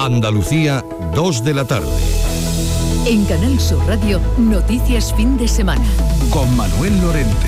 Andalucía, 2 de la tarde. En Canal Sur Radio, Noticias Fin de Semana. Con Manuel Lorente.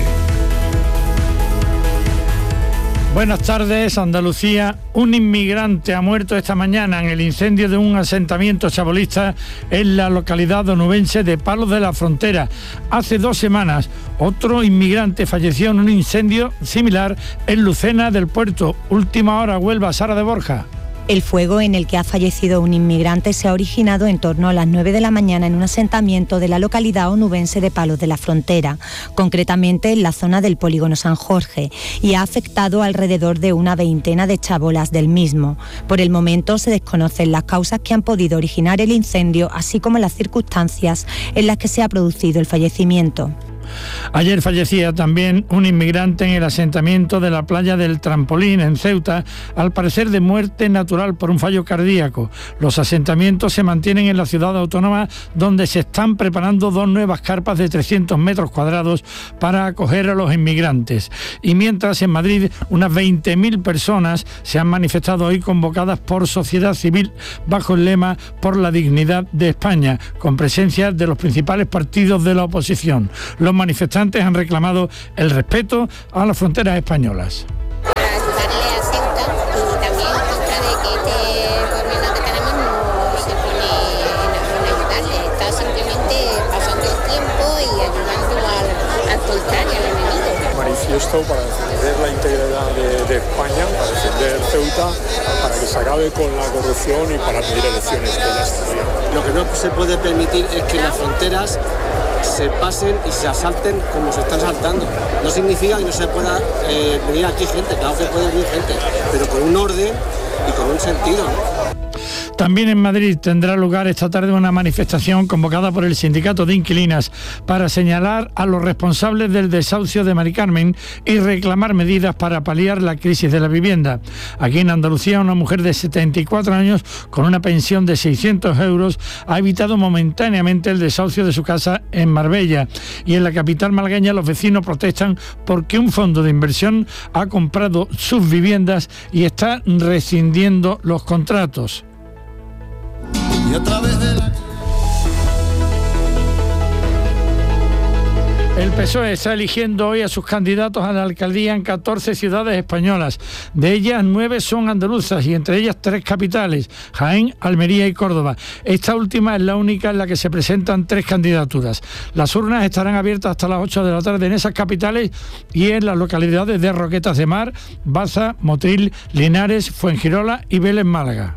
Buenas tardes, Andalucía. Un inmigrante ha muerto esta mañana en el incendio de un asentamiento chabolista en la localidad onubense de Palos de la Frontera. Hace 2 semanas, otro inmigrante falleció en un incendio similar en Lucena del Puerto. Última hora, Huelva, Sara de Borja. El fuego en el que ha fallecido un inmigrante se ha originado en torno a las 9 de la mañana en un asentamiento de la localidad onubense de Palos de la Frontera, concretamente en la zona del polígono San Jorge, y ha afectado alrededor de una veintena de chabolas del mismo. Por el momento se desconocen las causas que han podido originar el incendio, así como las circunstancias en las que se ha producido el fallecimiento. Ayer fallecía también un inmigrante en el asentamiento de la playa del Trampolín, en Ceuta, al parecer de muerte natural por un fallo cardíaco. Los asentamientos se mantienen en la ciudad autónoma, donde se están preparando 2 nuevas carpas de 300 metros cuadrados para acoger a los inmigrantes. Y mientras, en Madrid, unas 20.000 personas se han manifestado hoy convocadas por sociedad civil bajo el lema "Por la dignidad de España", con presencia de los principales partidos de la oposición. Los manifestantes han reclamado el respeto a las fronteras españolas. Para ayudarle a Ceuta y también en contra de que este gobierno que tenemos no se pone en ayudarle, está simplemente pasando el tiempo y ayudando al contrario, al enemigo. Manifiesto para defender la integridad de España, para defender Ceuta, para que se acabe con la corrupción y para pedir elecciones que ya está bien. Lo que no se puede permitir es que las fronteras se pasen y se asalten como se están saltando. No significa que no se pueda venir aquí gente, claro que puede venir gente, pero con un orden y con un sentido, ¿no? También en Madrid tendrá lugar esta tarde una manifestación convocada por el Sindicato de Inquilinas para señalar a los responsables del desahucio de Mari Carmen y reclamar medidas para paliar la crisis de la vivienda. Aquí en Andalucía, una mujer de 74 años con una pensión de 600 euros ha evitado momentáneamente el desahucio de su casa en Marbella. Y en la capital malagueña los vecinos protestan porque un fondo de inversión ha comprado sus viviendas y está rescindiendo los contratos. Y otra vez El PSOE está eligiendo hoy a sus candidatos a la alcaldía en 14 ciudades españolas. De ellas, 9 son andaluzas y entre ellas 3 capitales, Jaén, Almería y Córdoba. Esta última es la única en la que se presentan 3 candidaturas. Las urnas estarán abiertas hasta las 8 de la tarde en esas capitales y en las localidades de Roquetas de Mar, Baza, Motril, Linares, Fuengirola y Vélez Málaga.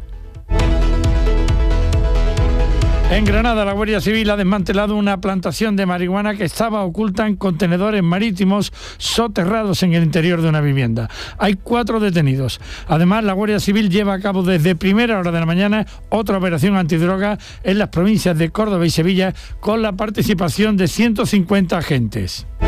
En Granada, la Guardia Civil ha desmantelado una plantación de marihuana que estaba oculta en contenedores marítimos soterrados en el interior de una vivienda. Hay 4 detenidos. Además, la Guardia Civil lleva a cabo desde primera hora de la mañana otra operación antidroga en las provincias de Córdoba y Sevilla con la participación de 150 agentes.